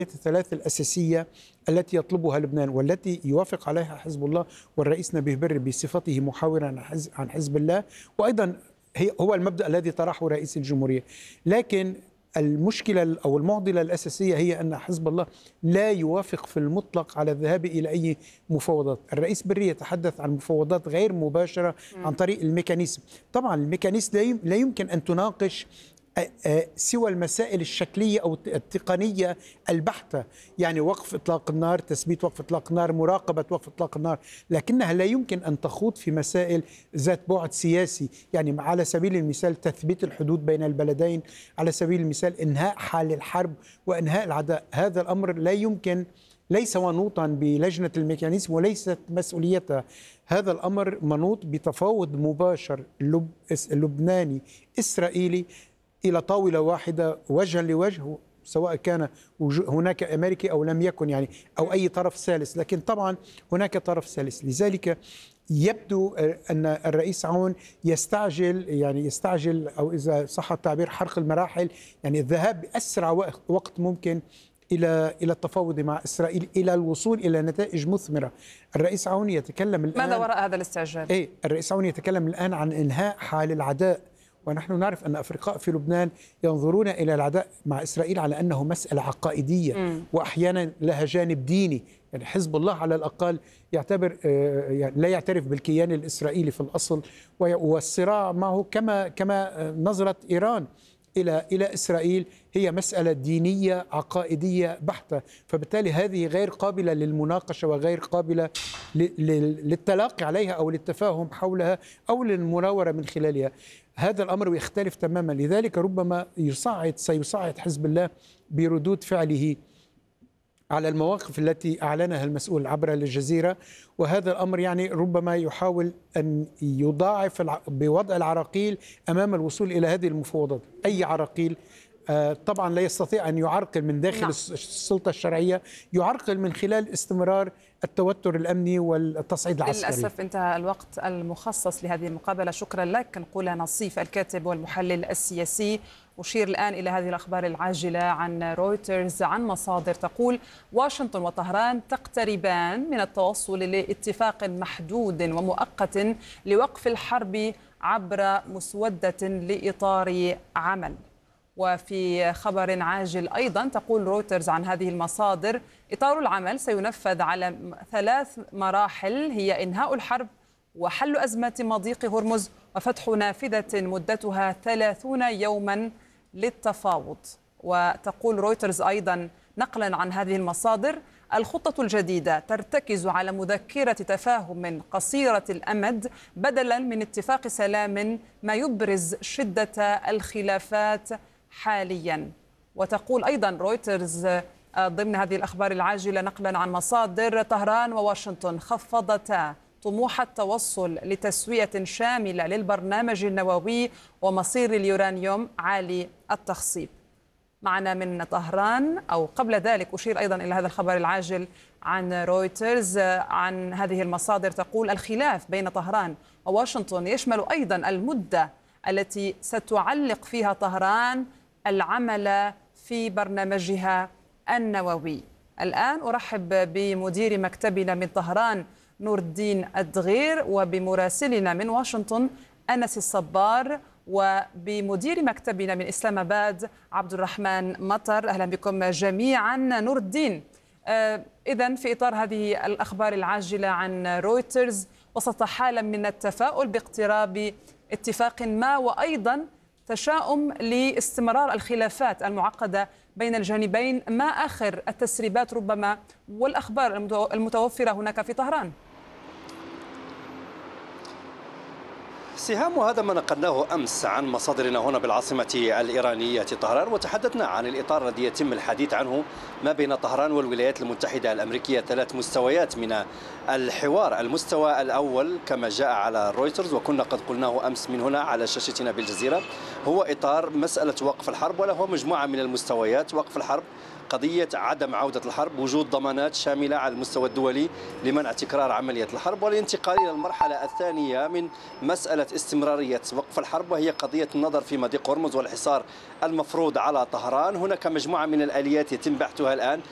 الثلاث الأساسية التي يطلبها لبنان والتي يوافق عليها حزب الله والرئيس نبيه بري بصفته محاورا عن حزب الله، وأيضا هو المبدأ الذي طرحه رئيس الجمهورية. لكن المشكلة أو المعضلة الأساسية هي أن حزب الله لا يوافق في المطلق على الذهاب إلى أي مفاوضات. الرئيس بري يتحدث عن مفاوضات غير مباشرة عن طريق الميكانيزم. طبعا الميكانيزم لا يمكن أن تناقش سوى المسائل الشكلية أو التقنية البحتة، يعني وقف إطلاق النار، تثبيت وقف إطلاق النار، مراقبة وقف إطلاق النار، لكنها لا يمكن أن تخوض في مسائل ذات بعد سياسي. يعني على سبيل المثال تثبيت الحدود بين البلدين، على سبيل المثال إنهاء حال الحرب وإنهاء العداء. هذا الأمر لا يمكن، ليس منوطا بلجنة الميكانيزم وليست مسؤوليتها. هذا الأمر منوط بتفاوض مباشر لبناني إسرائيلي إلى طاولة واحدة وجها لوجه، سواء كان هناك أمريكي أو لم يكن، يعني أو أي طرف ثالث. لكن طبعا هناك طرف ثالث، لذلك يبدو أن الرئيس عون يستعجل أو إذا صح التعبير حرق المراحل، يعني الذهاب بأسرع وقت ممكن إلى التفاوض مع إسرائيل إلى الوصول إلى نتائج مثمرة. الرئيس عون يتكلم الآن، ماذا وراء هذا الاستعجال؟ الرئيس عون يتكلم الآن عن إنهاء حال العداء، ونحن نعرف أن أفرقاء في لبنان ينظرون إلى العداء مع إسرائيل على أنه مسألة عقائدية وأحيانا لها جانب ديني. يعني حزب الله على الأقل يعتبر يعني لا يعترف بالكيان الإسرائيلي في الأصل، والصراع معه كما نظرت إيران إلى إسرائيل هي مسألة دينية عقائدية بحتة. فبالتالي هذه غير قابلة للمناقشة وغير قابلة للتلاقي عليها أو للتفاهم حولها أو للمناورة من خلالها. هذا الأمر يختلف تماما، لذلك ربما سيصعد حزب الله بردود فعله على المواقف التي أعلنها المسؤول عبر الجزيرة. وهذا الأمر يعني ربما يحاول أن يضاعف بوضع العراقيل أمام الوصول إلى هذه المفاوضات. أي عراقيل طبعا لا يستطيع أن يعرقل من داخل السلطة الشرعية، يعرقل من خلال استمرار التوتر الأمني والتصعيد العسكري. للأسف انتهى الوقت المخصص لهذه المقابلة، شكرا لك. نقول نصيف الكاتب والمحلل السياسي. أشير الآن إلى هذه الأخبار العاجلة عن رويترز عن مصادر تقول واشنطن وطهران تقتربان من التوصل لاتفاق محدود ومؤقت لوقف الحرب عبر مسودة لإطار عمل. وفي خبر عاجل أيضا تقول رويترز عن هذه المصادر إطار العمل سينفذ على 3 مراحل، هي إنهاء الحرب وحل أزمة مضيق هرمز وفتح نافذة مدتها 30 يوما للتفاوض. وتقول رويترز أيضا نقلا عن هذه المصادر الخطة الجديدة ترتكز على مذكرة تفاهم قصيرة الأمد بدلا من اتفاق سلام ما يبرز شدة الخلافات حاليا. وتقول أيضا رويترز ضمن هذه الأخبار العاجلة نقلا عن مصادر طهران وواشنطن خفضتا طموح التوصل لتسوية شاملة للبرنامج النووي ومصير اليورانيوم عالي التخصيب. معنا من طهران أو قبل ذلك أشير أيضا إلى هذا الخبر العاجل عن رويترز عن هذه المصادر تقول الخلاف بين طهران وواشنطن يشمل أيضا المدة التي ستعلق فيها طهران العمل في برنامجها النووي. الآن أرحب بمدير مكتبنا من طهران نور الدين الدغير، وبمراسلنا من واشنطن أنس الصبار، وبمدير مكتبنا من إسلام آباد عبد الرحمن مطر. أهلا بكم جميعا. نور الدين، إذن في إطار هذه الأخبار العاجلة عن رويترز وسط حالة من التفاؤل باقتراب اتفاق ما، وأيضا تشاؤم لاستمرار الخلافات المعقدة بين الجانبين، ما آخر التسريبات ربما والأخبار المتوفرة هناك في طهران؟ سهام، وهذا ما نقلناه أمس عن مصادرنا هنا بالعاصمة الإيرانية طهران، وتحدثنا عن الإطار الذي يتم الحديث عنه ما بين طهران والولايات المتحدة الأمريكية. 3 مستويات من الحوار. المستوى الأول كما جاء على رويترز وكنا قد قلناه أمس من هنا على شاشتنا بالجزيرة هو إطار مسألة وقف الحرب، وله مجموعة من المستويات. وقف الحرب، قضية عدم عودة الحرب، وجود ضمانات شاملة على المستوى الدولي لمنع تكرار عملية الحرب، والانتقال إلى المرحلة الثانية من مسألة استمرارية وقف الحرب، وهي قضية النظر في مضيق هرمز والحصار المفروض على طهران. هناك مجموعة من الآليات يتم بحثها الآن